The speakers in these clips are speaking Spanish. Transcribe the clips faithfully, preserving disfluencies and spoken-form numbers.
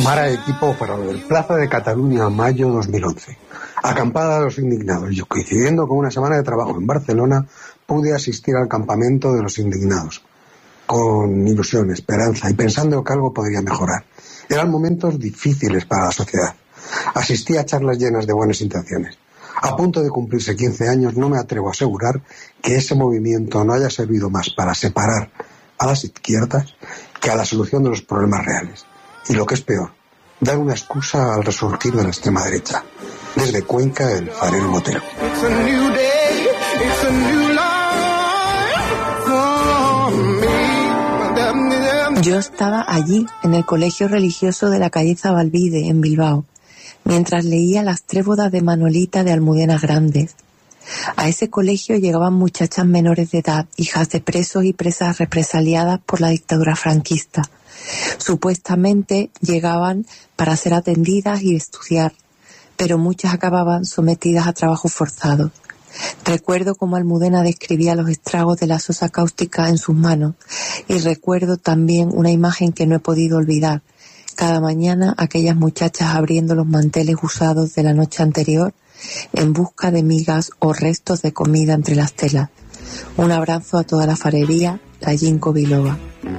Mara equipo para lo del Plaza de Cataluña, mayo dos mil once. Acampada de los indignados. Yo, coincidiendo con una semana de trabajo en Barcelona, pude asistir al campamento de los indignados, con ilusión, esperanza y pensando que algo podría mejorar. Eran momentos difíciles para la sociedad. Asistí a charlas llenas de buenas intenciones. A punto de cumplirse quince años, no me atrevo a asegurar que ese movimiento no haya servido más para separar a las izquierdas que a la solución de los problemas reales. Y lo que es peor, dar una excusa al resurgir de la extrema derecha. Desde Cuenca, el Farero Motero. Yo estaba allí, en el colegio religioso de la calle Zabalbide, en Bilbao, mientras leía las trébodas de Manolita de Almudena Grandes. A ese colegio llegaban muchachas menores de edad, hijas de presos y presas represaliadas por la dictadura franquista. Supuestamente llegaban para ser atendidas y estudiar, pero muchas acababan sometidas a trabajo forzado. Recuerdo cómo Almudena describía los estragos de la sosa cáustica en sus manos, y recuerdo también una imagen que no he podido olvidar. Cada mañana aquellas muchachas abriendo los manteles usados de la noche anterior en busca de migas o restos de comida entre las telas. Un abrazo a toda la farería, la Ginkgo biloba.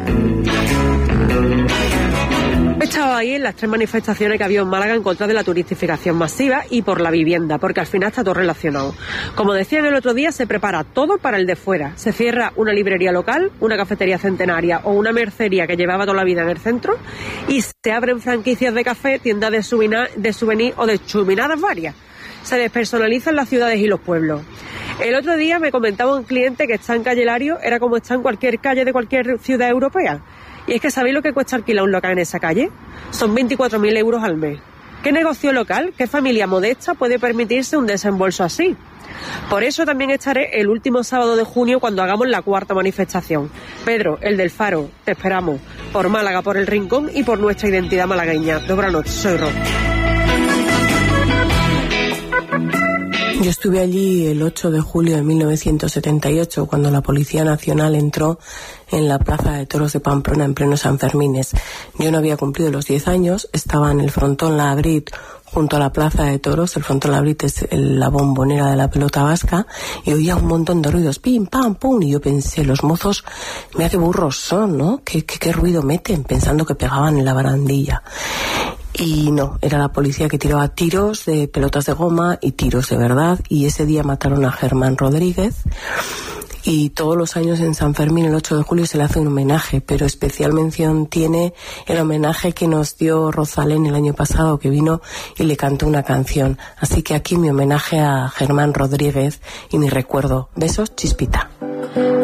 He estado ahí en las tres manifestaciones que había en Málaga en contra de la turistificación masiva y por la vivienda, porque al final está todo relacionado. Como decían el otro día, se prepara todo para el de fuera. Se cierra una librería local, una cafetería centenaria o una mercería que llevaba toda la vida en el centro y se abren franquicias de café, tiendas de souvenir, de souvenir o de chuminadas varias. Se despersonalizan las ciudades y los pueblos. El otro día me comentaba un cliente que está en Calle Lario, era como está en cualquier calle de cualquier ciudad europea. Y es que ¿sabéis lo que cuesta alquilar un local en esa calle? Son veinticuatro mil euros al mes. ¿Qué negocio local, qué familia modesta puede permitirse un desembolso así? Por eso también estaré el último sábado de junio cuando hagamos la cuarta manifestación. Pedro, el del Faro, te esperamos. Por Málaga, por el Rincón y por nuestra identidad malagueña. Buenas noches, soy Ro. Yo estuve allí el ocho de julio de mil novecientos setenta y ocho, cuando la Policía Nacional entró en la Plaza de Toros de Pamplona en pleno Sanfermines. Yo no había cumplido los diez años, estaba en el frontón Labrit, junto a la Plaza de Toros. El frontón Labrit es la bombonera de la pelota vasca, y oía un montón de ruidos, pim, pam, pum, y yo pensé, los mozos, mira qué burros son, ¿no? ¿Qué, qué, qué ruido meten? Pensando que pegaban en la barandilla. Y no, era la policía que tiraba tiros de pelotas de goma y tiros de verdad, y ese día mataron a Germán Rodríguez. Y todos los años en San Fermín, el ocho de julio, se le hace un homenaje, pero especial mención tiene el homenaje que nos dio Rosalén el año pasado, que vino y le cantó una canción. Así que aquí mi homenaje a Germán Rodríguez y mi recuerdo. Besos, Chispita.